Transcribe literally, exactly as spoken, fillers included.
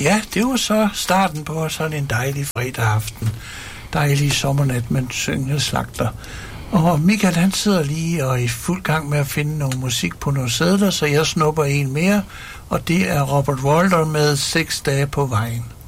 Ja, det var så starten på sådan en dejlig fredag aften. Dejlig sommernat med syngende slagter. Og Michael, han sidder lige og er i fuld gang med at finde noget musik på nogle sædler, så jeg snupper en mere, og det er Robert Walter med Seks dage på vejen.